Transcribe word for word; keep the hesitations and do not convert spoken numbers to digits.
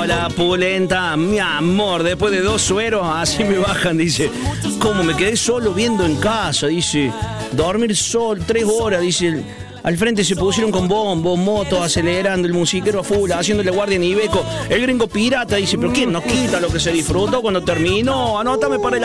Hola, pulenta, mi amor, después de dos sueros, así me bajan, dice. ¿Cómo me quedé solo viendo en casa? Dice, dormir solo, tres horas, dice. Al frente se pusieron con bombos, motos, acelerando, el musiquero a full, haciéndole guardia en Ibeco. El gringo pirata dice, pero ¿quién nos quita lo que se disfrutó cuando terminó? Anótame para el